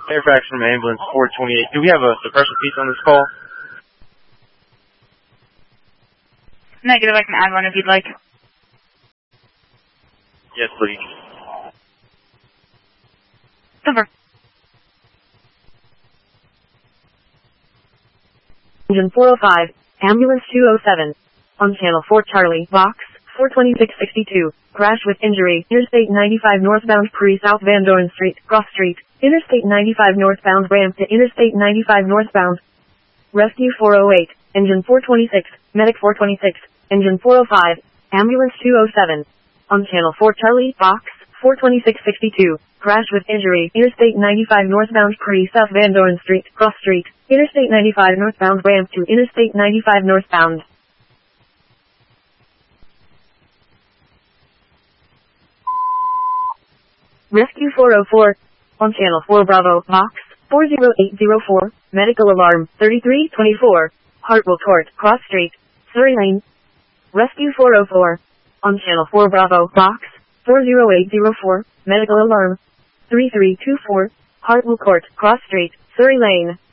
Fairfax from ambulance 428. Do we have a suppressor piece on this call? Negative, I can add one if you'd like. Yes, please. Over. Engine 405, ambulance 207. On channel 4 Charlie, box 42662. Crash with injury, Interstate 95 northbound Pre-South Van Dorn Street, Cross Street. Interstate 95 northbound ramp to Interstate 95 northbound. Rescue 408, engine 426, medic 426, engine 405, ambulance 207. On channel 4 Charlie, box 42662. Crash with injury, Interstate 95 northbound Pre-South Van Dorn Street, Cross Street. Interstate 95 northbound ramp to Interstate 95 northbound. Rescue 404. On channel 4 Bravo, box 40804, medical alarm 3324, Hartwell Court, Cross Street, Surrey Lane. Rescue 404. On channel 4 Bravo, box 40804, medical alarm 3324, Hartwell Court, Cross Street, Surrey Lane.